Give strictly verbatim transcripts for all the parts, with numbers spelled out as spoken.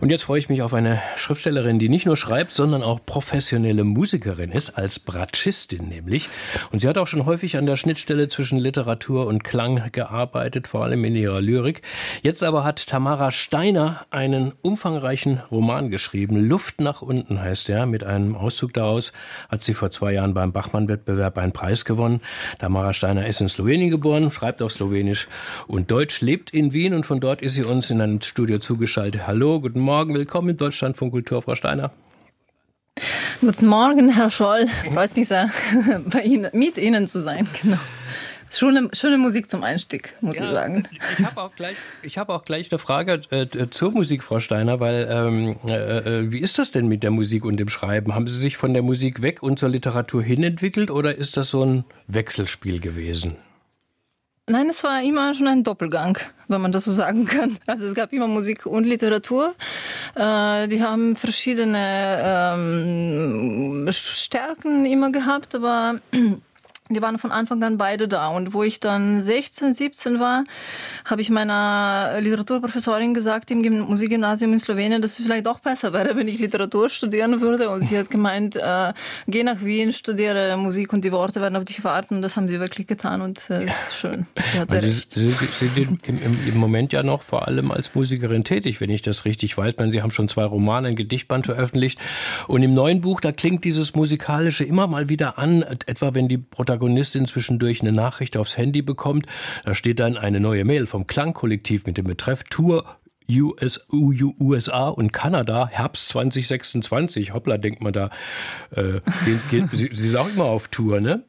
Und jetzt freue ich mich auf eine Schriftstellerin, die nicht nur schreibt, sondern auch professionelle Musikerin ist, als Bratschistin nämlich. Und sie hat auch schon häufig an der Schnittstelle zwischen Literatur und Klang gearbeitet, vor allem in ihrer Lyrik. Jetzt aber hat Tamara Steiner einen umfangreichen Roman geschrieben. Luft nach unten heißt er. Mit einem Auszug daraus hat sie vor zwei Jahren beim Bachmann-Wettbewerb einen Preis gewonnen. Tamara Steiner ist in Slowenien geboren, schreibt auf Slowenisch und Deutsch, lebt in Wien und von dort ist sie uns in einem Studio zugeschaltet. Hallo, guten Morgen, willkommen im Deutschlandfunk Kultur, Frau Steiner. Guten Morgen, Herr Scholl. Freut mich sehr, bei Ihnen, mit Ihnen zu sein. Genau. Schöne, schöne Musik zum Einstieg, muss ja, ich sagen. Ich habe auch gleich, ich habe auch gleich eine Frage äh, zur Musik, Frau Steiner, weil ähm, äh, wie ist das denn mit der Musik und dem Schreiben? Haben Sie sich von der Musik weg und zur Literatur hin entwickelt oder ist das so ein Wechselspiel gewesen? Nein, es war immer schon ein Doppelgang, wenn man das so sagen kann. Also es gab immer Musik und Literatur. Äh, die haben verschiedene ähm, Stärken immer gehabt, aber die waren von Anfang an beide da. Und wo ich dann sechzehn, siebzehn war, habe ich meiner Literaturprofessorin gesagt im Musikgymnasium in Slowenien, dass es vielleicht doch besser wäre, wenn ich Literatur studieren würde. Und sie hat gemeint, äh, geh nach Wien, studiere Musik und die Worte werden auf dich warten. Und das haben sie wirklich getan und äh, das ist schön. Sie hatte recht. Sie, Sie sind im, im Moment ja noch vor allem als Musikerin tätig, wenn ich das richtig weiß. Sie haben schon zwei Romane, ein Gedichtband veröffentlicht. Und im neuen Buch, da klingt dieses Musikalische immer mal wieder an, etwa wenn die Protagonistin zwischendurch eine Nachricht aufs Handy bekommt. Da steht dann eine neue Mail vom Klangkollektiv mit dem Betreff Tour U S A und Kanada, Herbst zwanzig sechsundzwanzig. Hoppla, denkt man da. Äh, geht, geht, Sie, Sie sind auch immer auf Tour, ne?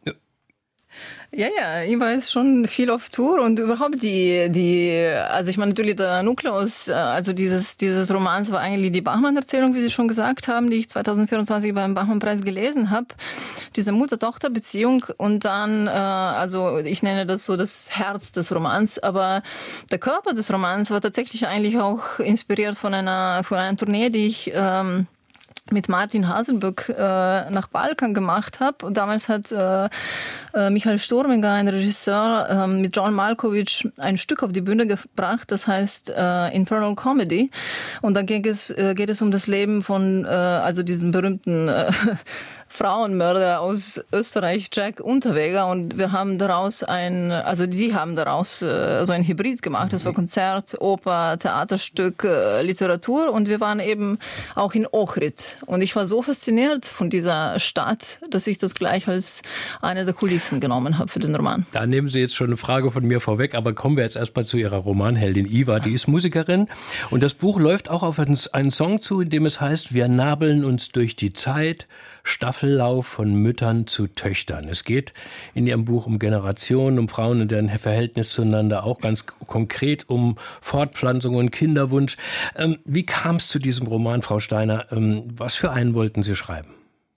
Ja, ja, ich war jetzt schon viel auf Tour und überhaupt die, die, also ich meine natürlich der Nukleus, also dieses, dieses Romans war eigentlich die Bachmann-Erzählung, wie Sie schon gesagt haben, die ich zwanzig vierundzwanzig beim Bachmann-Preis gelesen habe. Diese Mutter-Tochter-Beziehung und dann, also ich nenne das so das Herz des Romans, aber der Körper des Romans war tatsächlich eigentlich auch inspiriert von einer, von einer Tournee, die ich, ähm, mit Martin Haselböck äh, nach Balkan gemacht habe. Und damals hat äh, äh, Michael Sturminger, ein Regisseur, äh, mit John Malkovich ein Stück auf die Bühne gebracht, das heißt äh, Infernal Comedy. Und da geht es, äh, geht es um das Leben von äh, also diesem berühmten äh, Frauenmörder aus Österreich, Jack Unterweger. Und wir haben daraus ein, also sie haben daraus äh, so ein Hybrid gemacht. Das war Konzert, Oper, Theaterstück, äh, Literatur. Und wir waren eben auch in Ohrid. Und ich war so fasziniert von dieser Stadt, dass ich das gleich als eine der Kulissen genommen habe für den Roman. Da nehmen Sie jetzt schon eine Frage von mir vorweg, aber kommen wir jetzt erstmal zu Ihrer Romanheldin Iva. Die ist Musikerin und das Buch läuft auch auf einen Song zu, in dem es heißt, wir nabeln uns durch die Zeit, Staffellauf von Müttern zu Töchtern. Es geht in Ihrem Buch um Generationen, um Frauen und deren Verhältnis zueinander, auch ganz konkret um Fortpflanzung und Kinderwunsch. Ähm, wie kam es zu diesem Roman, Frau Steiner? Ähm, was für einen wollten Sie schreiben?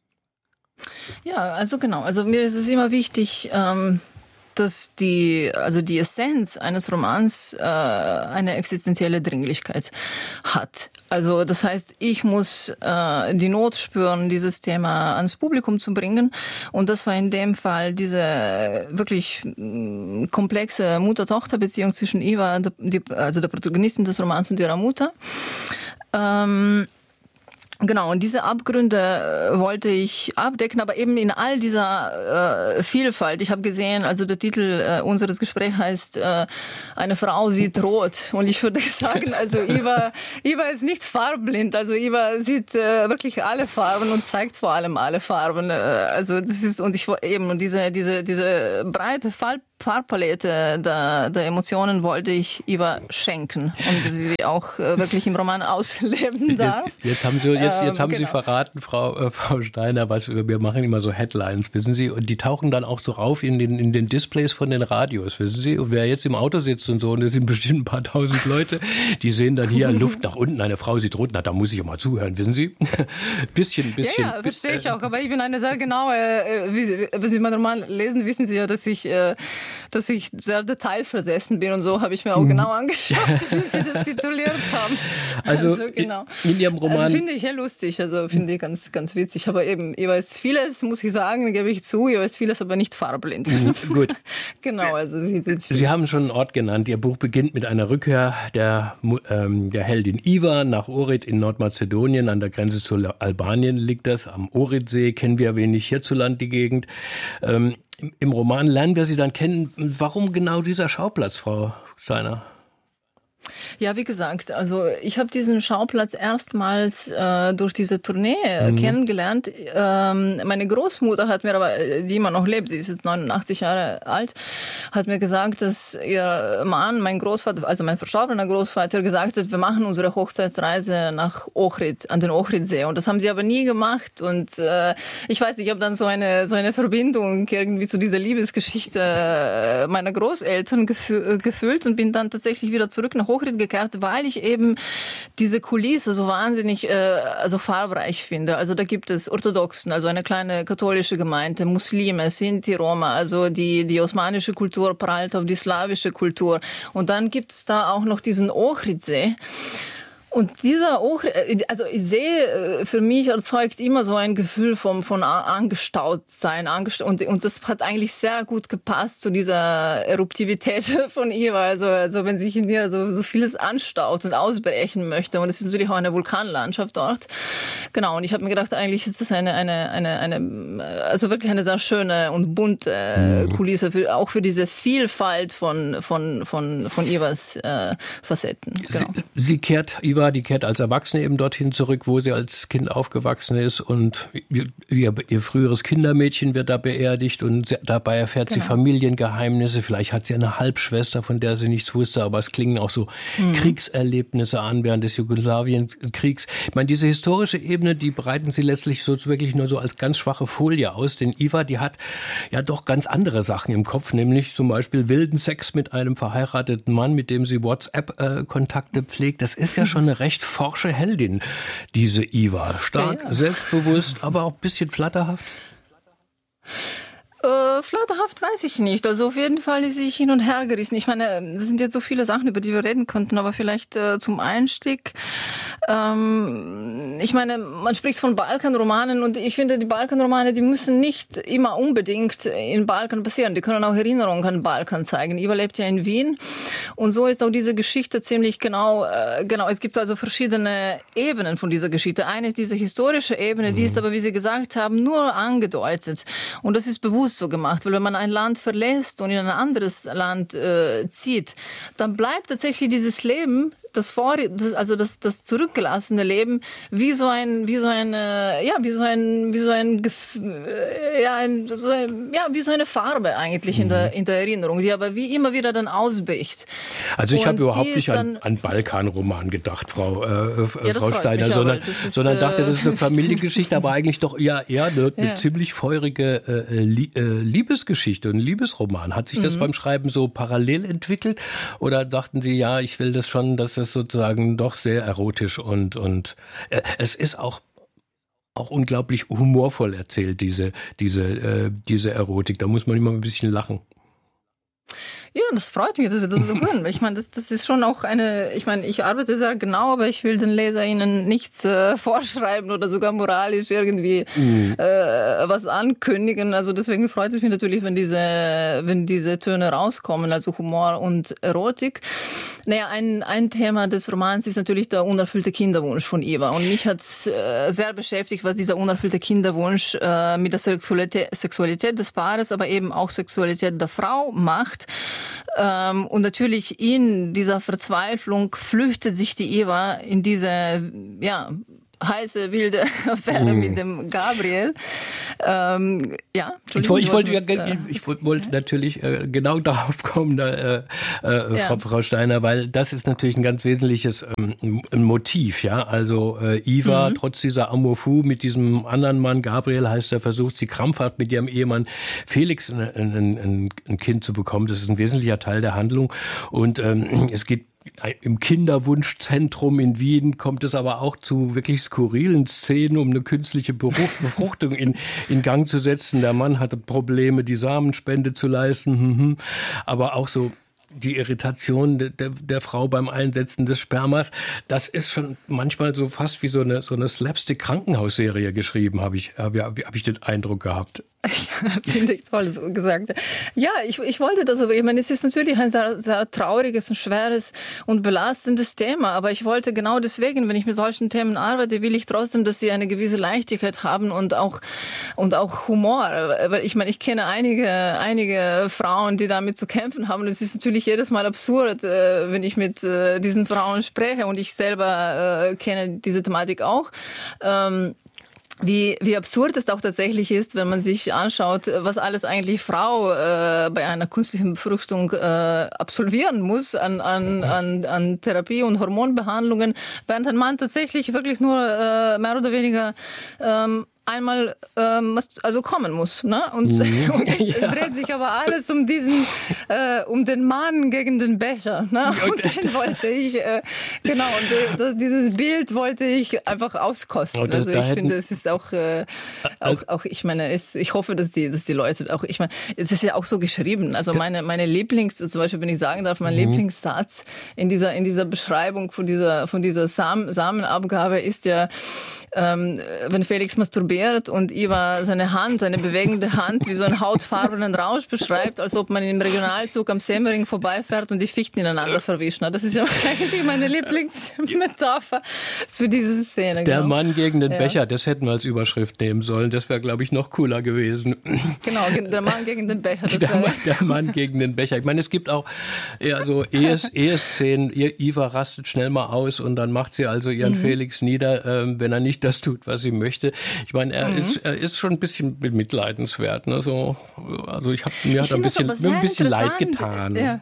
Ja, also genau. Also mir ist es immer wichtig, ähm, dass die, also die Essenz eines Romans äh, eine existenzielle Dringlichkeit hat. Also das heißt, ich muss äh, die Not spüren, dieses Thema ans Publikum zu bringen. Und das war in dem Fall diese wirklich mh, komplexe Mutter-Tochter-Beziehung zwischen Iva, die, also der Protagonistin des Romans, und ihrer Mutter. Ähm, Genau, und diese Abgründe wollte ich abdecken, aber eben in all dieser äh, Vielfalt. Ich habe gesehen, also der Titel äh, unseres Gesprächs heißt äh, Eine Frau sieht rot. Und ich würde sagen, also Iva, Iva ist nicht farbenblind. Also Iva sieht äh, wirklich alle Farben und zeigt vor allem alle Farben. Äh, also das ist, und ich eben, und diese, diese, diese breite Farb Farbpalette der, der Emotionen wollte ich Iva schenken und sie auch äh, wirklich im Roman ausleben darf. Jetzt, jetzt haben Sie, jetzt, jetzt haben ähm, Sie genau. verraten, Frau, äh, Frau Steiner, was wir machen immer so Headlines, wissen Sie, und die tauchen dann auch so rauf in den, in den Displays von den Radios, wissen Sie, und wer jetzt im Auto sitzt und so, und das sind bestimmt ein paar tausend Leute, die sehen dann hier Luft nach unten, eine Frau sieht rot, na, da muss ich mal zuhören, wissen Sie? bisschen, bisschen. Ja, ja, verstehe ich auch, aber ich bin eine sehr genaue, äh, wie, wenn Sie meinen Roman lesen, wissen Sie ja, dass ich äh, dass ich sehr detailversessen bin und so habe ich mir auch mhm. genau angeschaut, wie sie das tituliert haben. Also, also genau. in, in Ihrem Roman... Also finde ich ja lustig, also finde ich ganz, ganz witzig. Aber eben, ich weiß vieles, muss ich sagen, gebe ich zu, ich weiß vieles, aber nicht farbenblind. Mhm, gut. Genau, also Sie sind Sie haben schon einen Ort genannt. Ihr Buch beginnt mit einer Rückkehr der, ähm, der Heldin Iva nach Ohrid in Nordmazedonien. An der Grenze zu Albanien liegt das. Am Ohridsee kennen wir wenig hierzulande die Gegend. Ähm, im, Im Roman lernen wir Sie dann kennen. Warum genau dieser Schauplatz, Frau Steiner? Ja, wie gesagt, also ich habe diesen Schauplatz erstmals äh, durch diese Tournee äh, mhm. kennengelernt. Ähm, meine Großmutter hat mir aber, die immer noch lebt, sie ist jetzt neunundachtzig Jahre alt, hat mir gesagt, dass ihr Mann, mein Großvater, also mein verstorbener Großvater, gesagt hat, wir machen unsere Hochzeitsreise nach Ohrid, an den Ohridsee. Und das haben sie aber nie gemacht. Und äh, ich weiß nicht, ich habe dann so eine so eine Verbindung irgendwie zu dieser Liebesgeschichte meiner Großeltern gefü- gefühlt und bin dann tatsächlich wieder zurück nach Ohrid gekehrt, weil ich eben diese Kulisse so wahnsinnig äh, also farbreich finde. Also da gibt es Orthodoxen, also eine kleine katholische Gemeinde, Muslime, Sinti, Roma, also die, die osmanische Kultur prallt auf die slawische Kultur. Und dann gibt es da auch noch diesen Ohridsee. Und dieser auch, also ich sehe, für mich erzeugt immer so ein Gefühl vom, von angestaut sein, angestaut, und, und das hat eigentlich sehr gut gepasst zu dieser Eruptivität von ihr, also, also wenn sich in ihr so, so vieles anstaut und ausbrechen möchte, und es ist natürlich auch eine Vulkanlandschaft dort. Genau, und ich habe mir gedacht, eigentlich ist das eine, eine, eine, eine, also wirklich eine sehr schöne und bunte Kulisse, für, auch für diese Vielfalt von, von, von, von Ivas äh, Facetten. Genau. Sie, sie kehrt, Iva, die kehrt als Erwachsene eben dorthin zurück, wo sie als Kind aufgewachsen ist, und ihr, ihr früheres Kindermädchen wird da beerdigt und sie, dabei erfährt genau. sie Familiengeheimnisse. Vielleicht hat sie eine Halbschwester, von der sie nichts wusste, aber es klingen auch so mhm. Kriegserlebnisse an während des Jugoslawienkriegs. Ich meine, diese historische Ebene, die breiten sie letztlich so wirklich nur so als ganz schwache Folie aus, denn Iva, die hat ja doch ganz andere Sachen im Kopf, nämlich zum Beispiel wilden Sex mit einem verheirateten Mann, mit dem sie WhatsApp-Kontakte pflegt. Das ist ja schon eine recht forsche Heldin, diese Iva. Stark, ja, ja. selbstbewusst, aber auch ein bisschen flatterhaft. Äh, flatterhaft weiß ich nicht. Also auf jeden Fall ist sie hin und her gerissen. Ich meine, es sind jetzt so viele Sachen, über die wir reden könnten, aber vielleicht äh, zum Einstieg. Ähm, ich meine, man spricht von Balkanromanen, und ich finde, die Balkanromane, die müssen nicht immer unbedingt in Balkan passieren. Die können auch Erinnerungen an Balkan zeigen. Iva lebt ja in Wien, und so ist auch diese Geschichte ziemlich genau, äh, genau. Es gibt also verschiedene Ebenen von dieser Geschichte. Eine ist diese historische Ebene, die ist aber, wie Sie gesagt haben, nur angedeutet. Und das ist bewusst so gemacht, weil wenn man ein Land verlässt und in ein anderes Land äh, zieht, dann bleibt tatsächlich dieses Leben, das vor, das, also das, das zurückgelassene Leben, wie so ein, wie so eine, ja, wie so ein, wie so ein, ja, ein, so ein, ja, wie so eine Farbe eigentlich mhm. in der, in der Erinnerung, die aber wie immer wieder dann ausbricht. Also ich habe überhaupt nicht an, an Balkanroman gedacht, Frau, äh, ja, Frau Steiner, sondern, ist, sondern dachte, das ist eine Familiengeschichte, aber eigentlich doch eher, eher eine, eine ja. ziemlich feurige äh, Lie- äh, Liebesgeschichte, ein Liebesroman. Hat sich das mhm. beim Schreiben so parallel entwickelt, oder dachten Sie, ja, ich will das schon, dass das sozusagen doch sehr erotisch und, und äh, es ist auch auch unglaublich humorvoll erzählt, diese, diese, äh, diese Erotik. Da muss man immer ein bisschen lachen. Ja, das freut mich, dass Sie das so hören. Ich meine, das, das ist schon auch eine, ich meine, ich arbeite sehr genau, aber ich will den LeserInnen nichts äh, vorschreiben oder sogar moralisch irgendwie mhm. äh, was ankündigen. Also deswegen freut es mich natürlich, wenn diese, wenn diese Töne rauskommen, also Humor und Erotik. Naja, ein, ein Thema des Romans ist natürlich der unerfüllte Kinderwunsch von Iva. Und mich hat äh, sehr beschäftigt, was dieser unerfüllte Kinderwunsch äh, mit der Sexualität, Sexualität des Paares, aber eben auch Sexualität der Frau macht. Ähm, und natürlich in dieser Verzweiflung flüchtet sich die Iva in diese, ja, heiße, wilde Affäre mm. mit dem Gabriel. Ähm, ja, ich, wollte, ich, wollte, was, ja, äh, ich wollte natürlich äh, genau darauf kommen, da, äh, äh, ja. Frau, Frau Steiner, weil das ist natürlich ein ganz wesentliches ähm, ein Motiv. Ja, also äh, Iva, mhm. trotz dieser Amour fou mit diesem anderen Mann, Gabriel heißt er, versucht sie krampfhaft mit ihrem Ehemann Felix ein, ein, ein, ein Kind zu bekommen. Das ist ein wesentlicher Teil der Handlung. Und ähm, es geht im Kinderwunschzentrum in Wien kommt es aber auch zu wirklich skurrilen Szenen, um eine künstliche Befruchtung in, in Gang zu setzen. Der Mann hatte Probleme, die Samenspende zu leisten, aber auch so die Irritation der, der, der Frau beim Einsetzen des Spermas, das ist schon manchmal so fast wie so eine, so eine Slapstick-Krankenhausserie geschrieben, habe ich, hab, hab ich den Eindruck gehabt. Ja, finde ich toll, so gesagt. Ja, ich, ich wollte das, aber ich meine, es ist natürlich ein sehr, sehr trauriges und schweres und belastendes Thema, aber ich wollte genau deswegen, wenn ich mit solchen Themen arbeite, will ich trotzdem, dass sie eine gewisse Leichtigkeit haben und auch, und auch Humor. Weil ich meine, ich kenne einige, einige Frauen, die damit zu kämpfen haben und es ist natürlich jedes Mal absurd, wenn ich mit diesen Frauen spreche und ich selber kenne diese Thematik auch. Wie, wie absurd es auch tatsächlich ist, wenn man sich anschaut, was alles eigentlich Frau äh, bei einer künstlichen Befruchtung äh, absolvieren muss an, an, an, an Therapie und Hormonbehandlungen, während ein Mann tatsächlich wirklich nur äh, mehr oder weniger ähm, einmal ähm, also kommen muss, ne? Und, mhm. und es, ja. es dreht sich aber alles um diesen, äh, um den Mann gegen den Becher, ne? Und den wollte ich, äh, genau, und äh, dieses Bild wollte ich einfach auskosten. Und also ich finde, es ist auch, äh, auch, auch, ich meine, es, ich hoffe, dass die, dass die Leute auch, ich meine, es ist ja auch so geschrieben. Also meine, meine Lieblings, zum Beispiel, wenn ich sagen darf, mein mhm. Lieblingssatz in dieser, in dieser Beschreibung von dieser, von dieser Samen, Samenabgabe ist ja, ähm, wenn Felix masturbiert und Iva seine Hand, seine bewegende Hand, wie so einen hautfarbenen Rausch beschreibt, als ob man im Regionalzug am Semmering vorbeifährt und die Fichten ineinander verwischen. Das ist ja eigentlich meine Lieblingsmetapher für diese Szene. Der genau. Mann gegen den ja. Becher, das hätten wir als Überschrift nehmen sollen. Das wäre, glaube ich, noch cooler gewesen. Genau, der Mann gegen den Becher. Das der, Mann, der Mann gegen den Becher. Ich meine, es gibt auch ja, so Ehe-Szenen. Iva rastet schnell mal aus und dann macht sie also ihren mhm. Felix nieder, äh, wenn er nicht das tut, was sie möchte. Ich meine, er, mhm. ist, er ist schon ein bisschen bemitleidenswert. Ne? So, also ich hab, mir hat er ein bisschen, mir ein bisschen leid getan. Ja.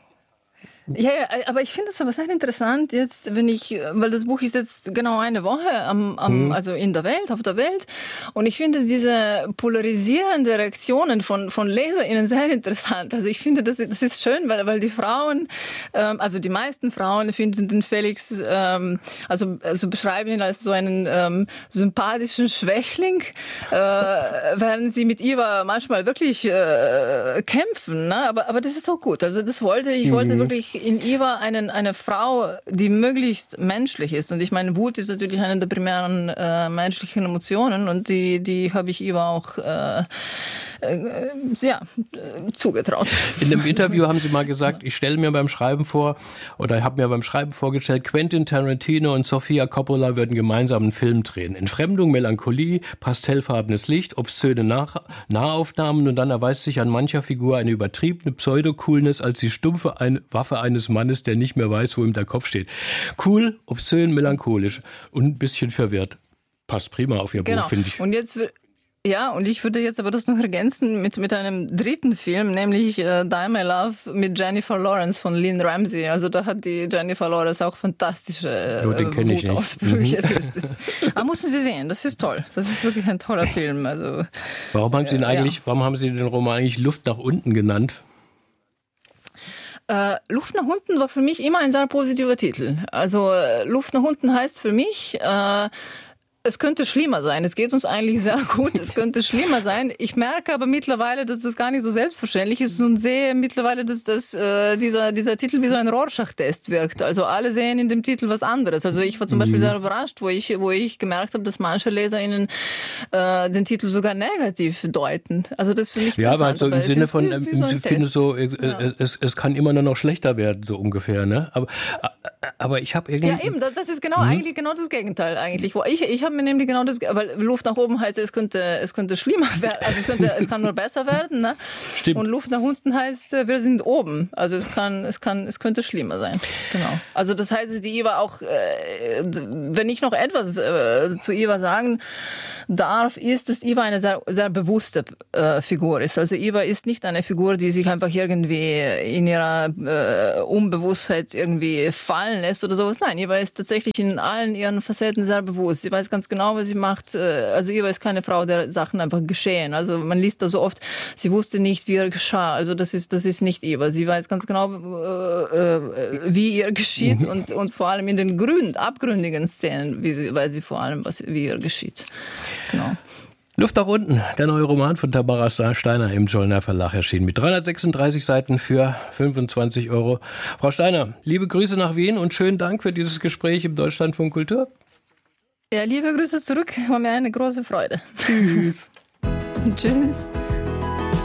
Ja, ja, aber ich finde es aber sehr interessant jetzt, wenn ich, weil das Buch ist jetzt genau eine Woche am, am, mhm. also in der Welt, auf der Welt, und ich finde diese polarisierenden Reaktionen von von LeserInnen sehr interessant. Also ich finde, das, das ist schön, weil weil die Frauen, ähm, also die meisten Frauen finden den Felix, ähm, also also beschreiben ihn als so einen ähm, sympathischen Schwächling, äh, während sie mit Iva manchmal wirklich äh, kämpfen. Ne? Aber aber das ist auch gut. Also das wollte ich, mhm. wollte wirklich in Iva einen, eine Frau, die möglichst menschlich ist. Und ich meine, Wut ist natürlich eine der primären äh, menschlichen Emotionen und die, die habe ich Iva auch äh, äh, ja, zugetraut. In einem Interview haben Sie mal gesagt, ich stelle mir beim Schreiben vor, oder habe mir beim Schreiben vorgestellt, Quentin Tarantino und Sofia Coppola würden gemeinsam einen Film drehen. Entfremdung, Melancholie, pastellfarbenes Licht, obszöne Nach- Nahaufnahmen und dann erweist sich an mancher Figur eine übertriebene Pseudo-Coolness als die stumpfe eine Waffe eines Mannes, der nicht mehr weiß, wo ihm der Kopf steht. Cool, obszön, melancholisch und ein bisschen verwirrt. Passt prima auf Ihr genau. Buch, finde ich. Und jetzt Ja, und ich würde jetzt aber das noch ergänzen mit, mit einem dritten Film, nämlich äh, Die My Love mit Jennifer Lawrence von Lynn Ramsey. Also da hat die Jennifer Lawrence auch fantastische äh, oh, den kenn ich Wutausbrüche. nicht. Das, das, aber müssen Sie sehen, das ist toll. Das ist wirklich ein toller Film. Also, warum haben Sie ihn eigentlich, ja. warum haben Sie den Roman eigentlich Luft nach unten genannt? Äh, Luft nach unten war für mich immer ein sehr positiver Titel. Also äh, Luft nach unten heißt für mich, äh, es könnte schlimmer sein. Es geht uns eigentlich sehr gut. Es könnte schlimmer sein. Ich merke aber mittlerweile, dass das gar nicht so selbstverständlich ist und sehe mittlerweile, dass das, äh, dieser, dieser Titel wie so ein Rorschach-Test wirkt. Also alle sehen in dem Titel was anderes. Also ich war zum Beispiel sehr überrascht, wo ich, wo ich gemerkt habe, dass manche LeserInnen äh, den Titel sogar negativ deuten. Also das finde ich ja, aber halt so im Sinne von, wie, wie so ich finde so, äh, ja. es, es kann immer nur noch schlechter werden, so ungefähr, ne? Aber, aber ich habe irgendwie... Ja, eben, das, das ist genau, mhm. eigentlich genau das Gegenteil eigentlich. Wo ich, ich habe mir nämlich genau das, weil Luft nach oben heißt, es könnte, es könnte schlimmer werden, also es könnte, es kann nur besser werden, ne? Stimmt. Und Luft nach unten heißt, wir sind oben, also es kann, es kann, es könnte schlimmer sein, genau. Also das heißt, die Iva auch, äh, wenn ich noch etwas äh, zu Iva sagen darf, ist, dass Iva eine sehr, sehr bewusste äh, Figur ist. Also Iva ist nicht eine Figur, die sich einfach irgendwie in ihrer äh, Unbewusstheit irgendwie fallen lässt oder sowas. Nein, Iva ist tatsächlich in allen ihren Facetten sehr bewusst. Sie weiß ganz ganz genau, was sie macht. Also Eva ist keine Frau, der Sachen einfach geschehen. Also man liest da so oft, sie wusste nicht, wie er geschah. Also das ist, das ist nicht Eva. Sie weiß ganz genau, äh, wie ihr geschieht und, und vor allem in den Gründ, abgründigen Szenen, wie sie, weiß sie vor allem, was, wie ihr geschieht. Genau. Luft nach unten, der neue Roman von Tamara Steiner im Zollner Verlag erschienen mit dreihundertsechsunddreißig Seiten für fünfundzwanzig Euro. Frau Steiner, liebe Grüße nach Wien und schönen Dank für dieses Gespräch im Deutschlandfunk Kultur. Ja, liebe Grüße zurück, war mir eine große Freude. Tschüss. Tschüss.